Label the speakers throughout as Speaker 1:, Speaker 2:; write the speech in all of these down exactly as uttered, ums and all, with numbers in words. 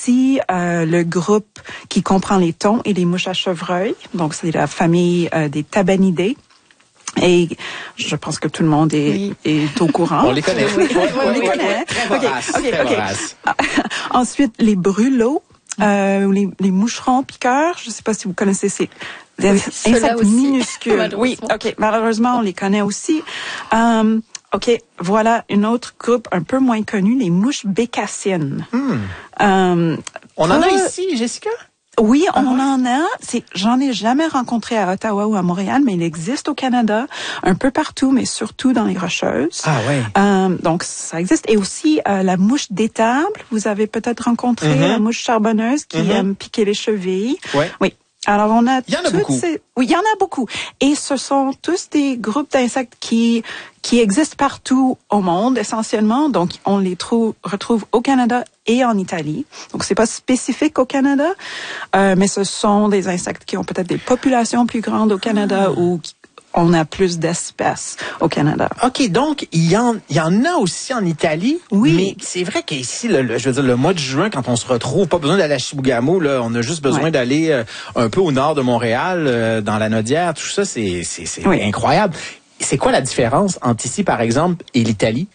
Speaker 1: aussi euh, le groupe qui comprend les thons et les mouches à chevreuil. Donc, c'est la famille euh, des Tabanidae. Et je pense que tout le monde est, oui. est au courant.
Speaker 2: On les connaît. Oui, oui,
Speaker 1: on les connaît.
Speaker 2: Très vorace. Okay, okay,
Speaker 1: très vorace. Okay. Ensuite, les brûlots, euh, les, les moucherons piqueurs. Je ne sais pas si vous connaissez ces des oui, insectes minuscules. Oui, ok. Malheureusement, on les connaît aussi. Um, OK, voilà un autre groupe un peu moins connu, les mouches bécassines.
Speaker 2: Hmm.
Speaker 1: Um,
Speaker 2: on en a ici, Jessica?
Speaker 1: Oui, on
Speaker 2: ah,
Speaker 1: en a. C'est, j'en ai jamais rencontré à Ottawa ou à Montréal, mais il existe au Canada, un peu partout, mais surtout dans les Rocheuses.
Speaker 2: Ah oui.
Speaker 1: Euh, donc, ça existe. Et aussi, euh, la mouche d'étable. Vous avez peut-être rencontré mm-hmm. la mouche charbonneuse qui mm-hmm. aime piquer les chevilles.
Speaker 2: Ouais.
Speaker 1: Oui. Alors, on a
Speaker 2: il y en a beaucoup.
Speaker 1: Ces... Oui, il y en a beaucoup. Et ce sont tous des groupes d'insectes qui qui existent partout au monde, essentiellement. Donc, on les trouve, retrouve au Canada et en Italie. Donc, c'est pas spécifique au Canada, euh, mais ce sont des insectes qui ont peut-être des populations plus grandes au Canada ah. ou qui, on a plus d'espèces au Canada.
Speaker 2: OK, donc, il y en, il y en a aussi en Italie.
Speaker 1: Oui.
Speaker 2: Mais c'est vrai qu'ici, le, le, je veux dire, le mois de juin, quand on se retrouve, pas besoin d'aller à Chibougamau, là, on a juste besoin ouais. d'aller euh, un peu au nord de Montréal, euh, dans la Nodière, tout ça, c'est, c'est, c'est oui. incroyable. C'est quoi la différence entre ici, par exemple, et l'Italie?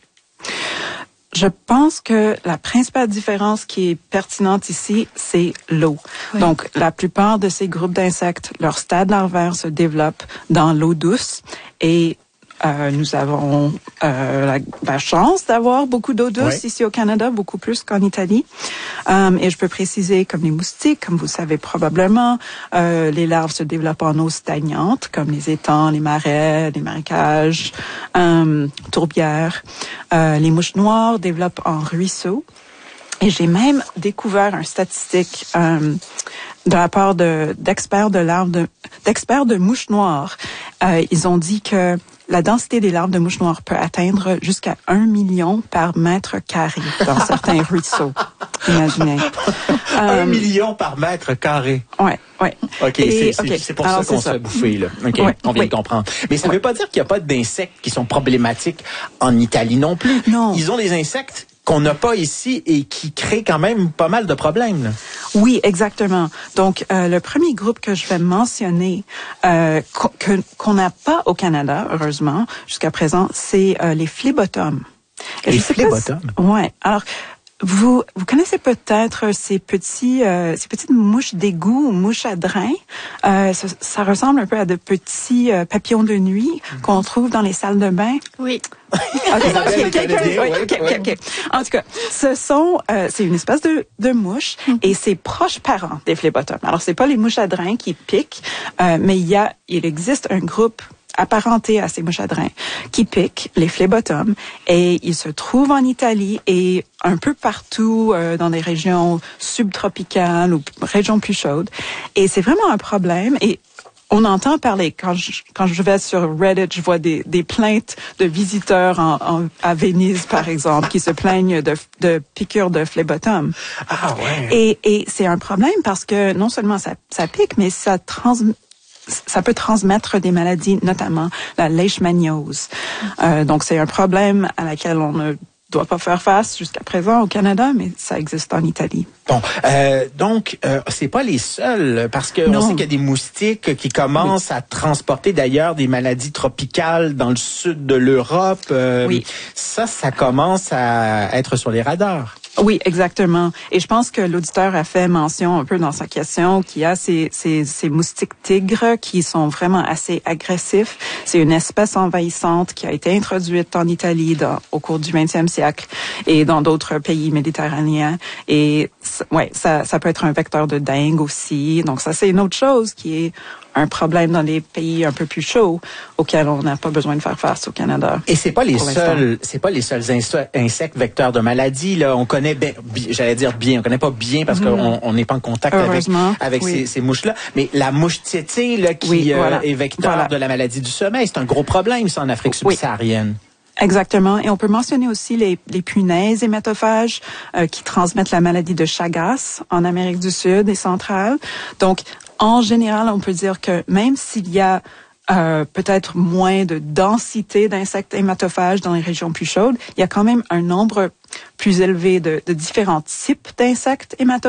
Speaker 1: Je pense que la principale différence qui est pertinente ici, c'est l'eau. Oui. Donc, la plupart de ces groupes d'insectes, leur stade larvaire se développe dans l'eau douce et euh, nous avons euh, la, la chance d'avoir beaucoup d'eau douce oui. ici au Canada, beaucoup plus qu'en Italie. Um, et je peux préciser, comme les moustiques, comme vous savez probablement, euh, les larves se développent en eau stagnante, comme les étangs, les marais, les marécages, um, tourbières. Euh, les mouches noires développent en ruisseaux. Et j'ai même découvert un statistique um, de la part de, d'experts de larves de, d'experts de mouches noires. Euh, ils ont dit que la densité des larves de mouches noires peut atteindre jusqu'à un million par mètre carré dans certains ruisseaux. Imaginez.
Speaker 2: Un um, million par mètre carré.
Speaker 1: Ouais, ouais.
Speaker 2: OK,
Speaker 1: Et,
Speaker 2: c'est,
Speaker 1: okay.
Speaker 2: c'est pour
Speaker 1: Alors,
Speaker 2: ça qu'on
Speaker 1: c'est
Speaker 2: se fait bouffer, là. OK, ouais, on vient ouais. de comprendre. Mais ça ne ouais. veut pas dire qu'il n'y a pas d'insectes qui sont problématiques en Italie non plus.
Speaker 1: Non.
Speaker 2: Ils ont des insectes qu'on n'a pas ici et qui créent quand même pas mal de problèmes, là.
Speaker 1: Oui, exactement. Donc, euh, le premier groupe que je vais mentionner, euh, que, qu'on n'a pas au Canada, heureusement, jusqu'à présent, c'est euh, les phlébothomes.
Speaker 2: Les phlébothomes?
Speaker 1: Si, ouais. Alors, Vous, vous connaissez peut-être ces petits, euh, ces petites mouches d'égout ou mouches à drain. Euh, ça, ça ressemble un peu à de petits euh, papillons de nuit mm-hmm. qu'on trouve dans les salles de bain.
Speaker 3: Oui.
Speaker 1: Okay, okay, okay, okay, oui, okay, okay, okay. En tout cas, ce sont, euh, c'est une espèce de, de mouche mm-hmm. et c'est proche parent des phlébothomes. Alors, c'est pas les mouches à drain qui piquent, euh, mais il y a, il existe un groupe apparentés à ces mouches à drain qui piquent les phlébothomes et ils se trouvent en Italie et un peu partout euh, dans des régions subtropicales ou régions plus chaudes. Et c'est vraiment un problème et on entend parler, quand je, quand je vais sur Reddit, je vois des, des plaintes de visiteurs en, en, à Venise, par exemple, qui se plaignent de, de piqûres de phlébothomes.
Speaker 2: Ah ouais.
Speaker 1: Et, et c'est un problème parce que non seulement ça, ça pique, mais ça transmet ça peut transmettre des maladies, notamment la leishmaniose. Euh, donc, c'est un problème à laquelle on ne doit pas faire face jusqu'à présent au Canada, mais ça existe en Italie.
Speaker 2: Bon, euh, donc, euh, c'est pas les seuls, parce que on sait qu'il y a des moustiques qui commencent oui. à transporter d'ailleurs des maladies tropicales dans le sud de l'Europe. Euh,
Speaker 1: oui.
Speaker 2: Ça, ça commence à être sur les radars.
Speaker 1: Oui, exactement. Et je pense que l'auditeur a fait mention un peu dans sa question qu'il y a ces, ces, ces moustiques tigres qui sont vraiment assez agressifs. C'est une espèce envahissante qui a été introduite en Italie dans, au cours du vingtième siècle et dans d'autres pays méditerranéens. Et ouais, ça, ça peut être un vecteur de dengue aussi. Donc ça, c'est une autre chose qui est un problème dans les pays un peu plus chauds auxquels on n'a pas besoin de faire face au Canada.
Speaker 2: Et c'est pas les seuls, c'est pas les seuls insectes vecteurs de maladies, là. On connaît bien, j'allais dire bien, on connaît pas bien parce mm-hmm. qu'on on n'est pas en contact avec, avec oui. ces, ces mouches-là. Mais la mouche tsetse, là, qui
Speaker 1: oui, voilà.
Speaker 2: euh, est vecteur voilà. de la maladie du sommeil, c'est un gros problème, ça, en Afrique subsaharienne.
Speaker 1: Oui. Exactement. Et on peut mentionner aussi les, les punaises hématophages euh, qui transmettent la maladie de Chagas en Amérique du Sud et centrale. Donc, en général, on peut dire que même s'il y a euh, peut-être moins de densité d'insectes hématophages dans les régions plus chaudes, il y a quand même un nombre plus élevé de, de différents types d'insectes hématophages.